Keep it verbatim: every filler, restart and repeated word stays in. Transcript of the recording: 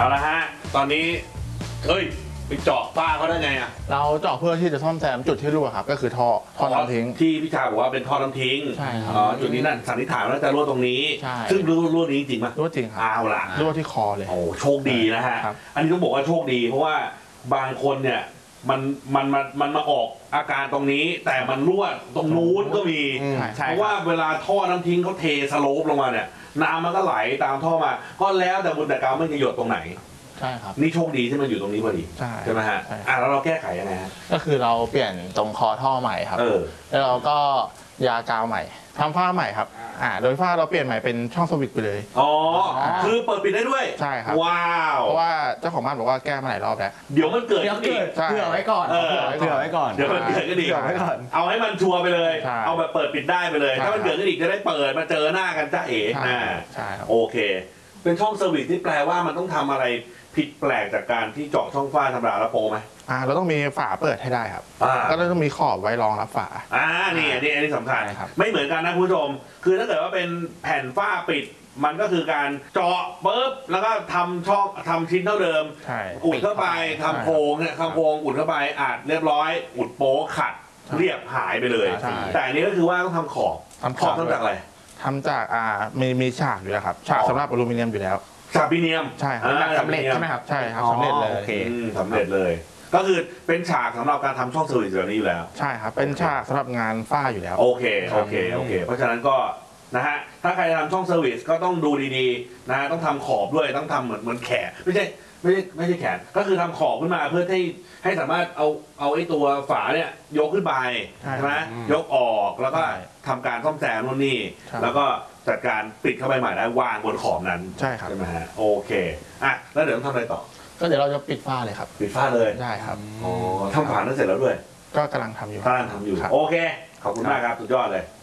เอาละฮะตอนนี้เฮ้ยไปเจาะฝ้าเขาได้ไงอ่ะเราเจาะเพื่อที่จะซ่อมแซมจุดที่รั่วครับก็คือท่อท่อน้ำทิ้งที่พี่ชาบอกว่าเป็นท่อน้ำทิ้งใช่ครับอ๋อจุดนี้นั่นสันนิษฐานว่าจะรั่วตรงนี้ซึ่งรั่วรั่วนี้จริงไหมรั่วจริงครับเอาล่ะรั่วที่คอเลยโอ้โชคดีนะฮะอันนี้ต้องบอกว่าโชคดีเพราะว่าบางคนเนี่ยมันมันมันมันมาออกอาการตรงนี้แต่มันรั่วตรงนู้นก็มีเพราะว่าเวลาท่อน้ำทิ้งเขาเทสโลปลงมาเนี่ยน้ำมันก็ไหลตามท่อมาก็แล้วแต่บุญแต่กรรมไม่จะหยดตรงไหนใช่ครับนี่โชคดีที่มันอยู่ตรงนี้พอดีใช่ไหมฮะอ่ะแล้วเราแก้ไขยังไงฮะก็คือเราเปลี่ยนตรงคอท่อใหม่ครับแล้วเราก็ยากาวใหม่ทำฝ้าใหม่ครับอ่าโดยฝ้าเราเปลี่ยนใหม่เป็นช่องสวิตช์ไปเลยอ๋อคือเปิดปิดได้ด้วยใช่ครับว้าวเพราะว่าเจ้าของบ้านบอกว่าแก้มาหลายรอบแล้วเดี๋ยวมันเกิดเกิดเผื่อไว้ก่อนเผื่อไว้ก่อนเดี๋ยวมันเกิดก็ดีเอาให้มันชัวร์ไปเลยเอาแบบเปิดปิดได้ไปเลยถ้ามันเกิดก็ดีจะได้เปิดมาเจอหน้ากันจ้าเอ๋ใช่ครับโอเคเป็นช่องเซอร์วิสที่แปลว่ามันต้องทำอะไรผิดแปลกจากการที่เจาะช่องฝ้าธรรมดาแล้วโปไหมอ่าเราต้องมีฝาเปิดให้ได้ครับก็ต้องมีขอบไว้รองรับฝาอ่านี่อันนี้อันนี้สำคัญไม่เหมือนกันนะคุณผู้ชมคือถ้าเกิดว่าเป็นแผ่นฝ้าปิดมันก็คือการเจาะปุ๊บแล้วก็ทำช่องทำชิ้นเท่าเดิมอุดเข้าไปทำโพรงเนี่ยทำโพรงอุดเข้าไปอัดเรียบร้อยอุดโป๊ขัดเรียบหายไปเลยแต่อันนี้ก็คือว่าต้องทำขอบขอบทำจากอะไรทำจากอ่ามีมีฉากอยู่แล้วครับฉากสำหรับอลูมิเนียมอยู่แล้วฉากพิเนียมใช่ครับสำเร็จใช่ไหมครับใช่ครับสำเร็จเลยสำเร็จเลยก็คือเป็นฉากสำหรับการทำช่องเซอร์วิสแบบนี้อยู่แล้วใช่ครับเป็นฉากสำหรับงานฝ้าอยู่แล้วโอเคโอเคโอเคเพราะฉะนั้นก็นะฮะถ้าใครทำช่องเซอร์วิสก็ต้องดูดีๆนะต้องทำขอบด้วยต้องทำเหมือนเหมือนแขนไม่ใช่ไม่ใช่ไม่ใช่แขนก็คือทำขอบขึ้นมาเพื่อให้ให้สามารถเอาเอาไอ้ตัวฝาเนี่ยยกขึ้นไปใช่ไหมยกออกแล้วก็ทำการซ่อมแซมนู่นนี่แล้วก็จัดการปิดเข้าไปใหม่ได้วางบนขอบนั้นใช่ครับใช่ไหมฮะโอเคอ่ะแล้วเดี๋ยวต้องทำอะไรต่อก็เดี๋ยวเราจะปิดฝ้าเลยครับปิดฝ้าเลยใช่ครับอ๋อทำฝานั้นเสร็จแล้วด้วยก็กำลังทำอยู่กำลังทำอยู่โอเคขอบคุณมากครับสุดยอดเลย